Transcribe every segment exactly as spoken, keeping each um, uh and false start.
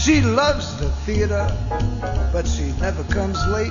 She loves the theater, but she never comes late.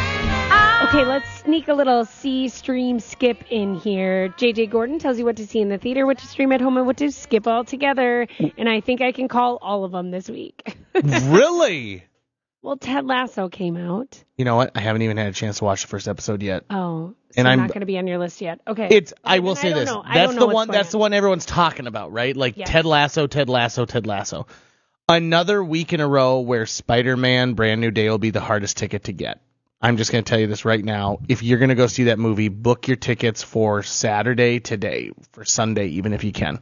Okay, let's sneak a little C stream skip in here. J J Gordon tells you what to see in the theater, what to stream at home, and what to skip all together. And I think I can call all of them this week. Really? Well, Ted Lasso came out. You know what? I haven't even had a chance to watch the first episode yet. Oh, so and I'm I'm not going to be on your list yet. Okay. It's. okay, I will say I this. Know. That's the one. That's on. the one everyone's talking about, right? Like yes. Ted Lasso, Ted Lasso, Ted Lasso. Another week in a row where Spider-Man: Brand New Day will be the hardest ticket to get. I'm just going to tell you this right now. If you're going to go see that movie, book your tickets for Saturday today, for Sunday, even if you can.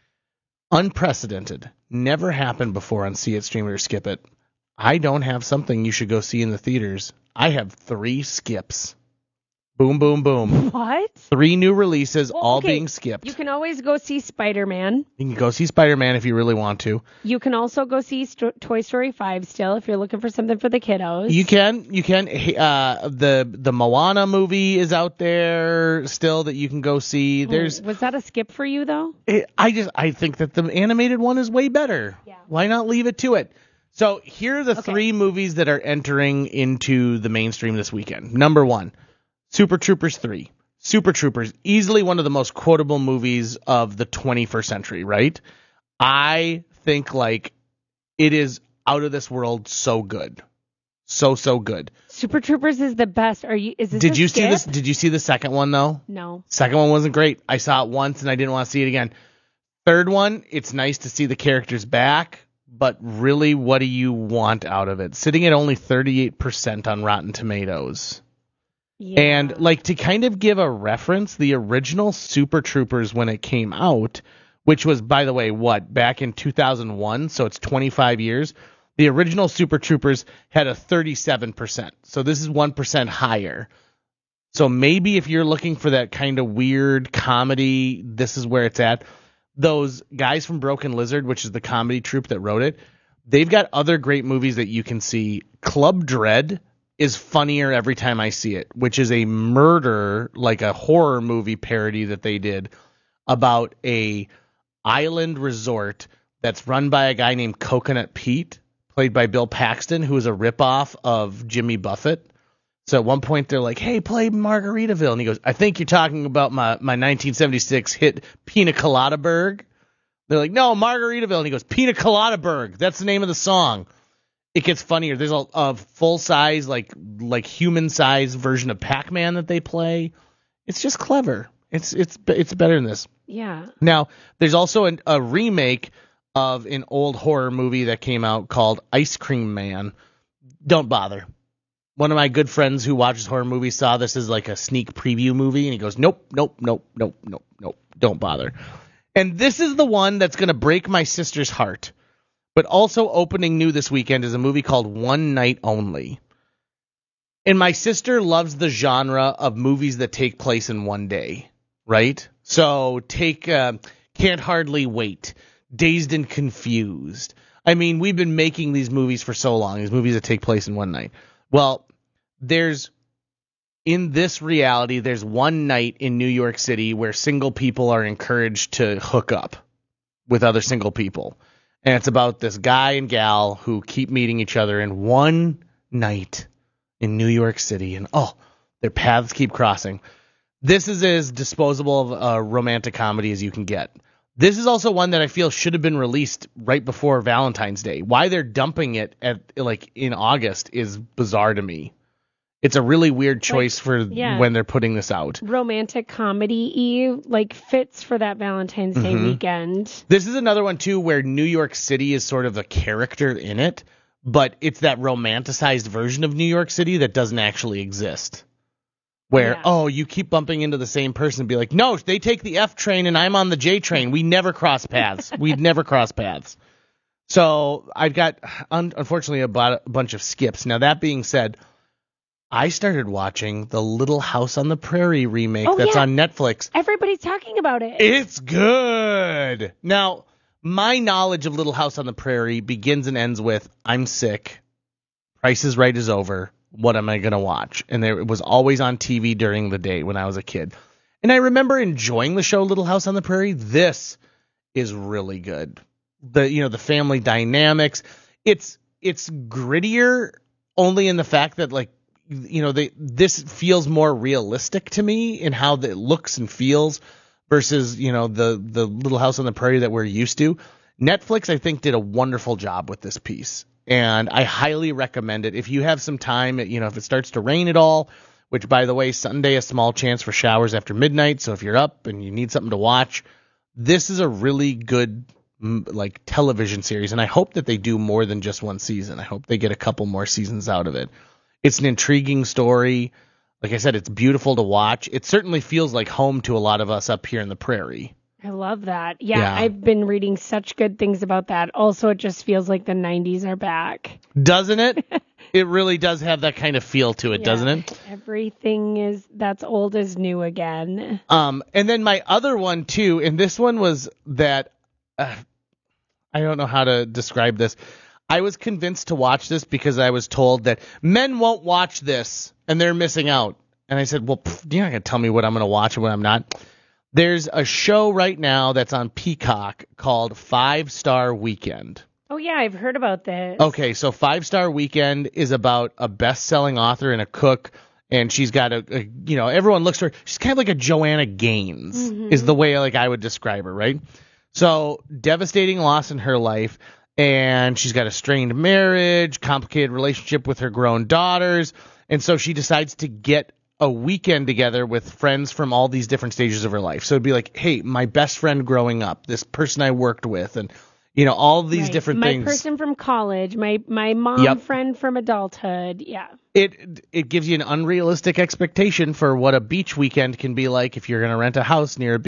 Unprecedented. Never happened before on See It, Stream It, or Skip It. I don't have something you should go see in the theaters. I have three skips. Boom, boom, boom. What? Three new releases, well, all okay. being skipped. You can always go see Spider-Man. You can go see Spider-Man if you really want to. You can also go see St- Toy Story five still if you're looking for something for the kiddos. You can. You can. Uh, the the Moana movie is out there still that you can go see. There's. Was that a skip for you, though? It, I just I think that the animated one is way better. Yeah. Why not leave it to it? So here are the okay. three movies that are entering into the mainstream this weekend. Number one, Super Troopers three. Super Troopers, easily one of the most quotable movies of the twenty-first century, right? I think, like, it is out of this world so good. So, so good. Super Troopers is the best. Are you? Is this Did a you skip? see this? Did you see the second one, though? No. Second one wasn't great. I saw it once, and I didn't want to see it again. Third one, it's nice to see the characters back, but really, what do you want out of it? Sitting at only thirty-eight percent on Rotten Tomatoes. Yeah. And, like, to kind of give a reference, the original Super Troopers when it came out, which was, by the way, what, back in two thousand one, so it's twenty-five years, the original Super Troopers had a thirty-seven percent. So this is one percent higher. So maybe if you're looking for that kind of weird comedy, this is where it's at. Those guys from Broken Lizard, which is the comedy troupe that wrote it, they've got other great movies that you can see. Club Dread is funnier every time I see it, which is a murder, like a horror movie parody that they did about a island resort that's run by a guy named Coconut Pete, played by Bill Paxton, who is a ripoff of Jimmy Buffett. So at one point they're like, hey, play Margaritaville. And he goes, I think you're talking about my, my nineteen seventy-six hit Pina Colada Burg. They're like, no, Margaritaville. And he goes, Pina Colada Burg. That's the name of the song. It gets funnier. There's a, a full-size, like like human-size version of Pac-Man that they play. It's just clever. It's it's it's better than this. Yeah. Now, there's also an, a remake of an old horror movie that came out called Ice Cream Man. Don't bother. One of my good friends who watches horror movies saw this as like a sneak preview movie, and he goes, nope, nope, nope, nope, nope, nope, don't bother. And this is the one that's going to break my sister's heart. But also opening new this weekend is a movie called One Night Only. And my sister loves the genre of movies that take place in one day, right? So take uh, Can't Hardly Wait, Dazed and Confused. I mean, we've been making these movies for so long, these movies that take place in one night. Well, there's, in this reality, there's one night in New York City where single people are encouraged to hook up with other single people. And it's about this guy and gal who keep meeting each other in one night in New York City. And, oh, their paths keep crossing. This is as disposable of a romantic comedy as you can get. This is also one that I feel should have been released right before Valentine's Day. Why they're dumping it at like in August is bizarre to me. It's a really weird choice like, for yeah. when they're putting this out. Romantic comedy-y, like, fits for that Valentine's Day mm-hmm. weekend. This is another one, too, where New York City is sort of a character in it, but it's that romanticized version of New York City that doesn't actually exist. Where, yeah. oh, you keep bumping into the same person and be like, no, they take the F train and I'm on the J train. We never cross paths. We'd never cross paths. So I've got, un- unfortunately, about a bunch of skips. Now, that being said, I started watching the Little House on the Prairie remake oh, that's yeah. on Netflix. Everybody's talking about it. It's good. Now, my knowledge of Little House on the Prairie begins and ends with, I'm sick, Price is Right is over, what am I going to watch? And there, it was always on T V during the day when I was a kid. And I remember enjoying the show Little House on the Prairie. This is really good. The, you know, the family dynamics. It's it's grittier only in the fact that, like, you know, they this feels more realistic to me in how it looks and feels versus, you know, the the Little House on the Prairie that we're used to. Netflix, I think, did a wonderful job with this piece, and I highly recommend it. If you have some time, you know, if it starts to rain at all, which, by the way, Sunday, a small chance for showers after midnight, so if you're up and you need something to watch, this is a really good, like, television series, and I hope that they do more than just one season. I hope they get a couple more seasons out of it. It's an intriguing story. Like I said, it's beautiful to watch. It certainly feels like home to a lot of us up here in the prairie. I love that. Yeah, Yeah. I've been reading such good things about that. Also, it just feels like the nineties are back. Doesn't it? It really does have that kind of feel to it, Yeah. doesn't it? Everything is that's old is new again. Um, and then my other one, too, and this one was that, uh, I don't know how to describe this. I was convinced to watch this because I was told that men won't watch this and they're missing out. And I said, well, pff, you're not going to tell me what I'm going to watch and what I'm not. There's a show right now that's on Peacock called Five Star Weekend. Oh, yeah, I've heard about this. Okay, so Five Star Weekend is about a best-selling author and a cook, and she's got a, a you know, everyone looks for her. She's kind of like a Joanna Gaines Mm-hmm. is the way like I would describe her, right? So devastating loss in her life, and she's got a strained marriage, complicated relationship with her grown daughters, and so she decides to get a weekend together with friends from all these different stages of her life. So it'd be like, hey, my best friend growing up, this person I worked with, and you know, all these Right. different my things. My person from college, my my mom Yep. friend from adulthood. Yeah. It it gives you an unrealistic expectation for what a beach weekend can be like if you're going to rent a house near a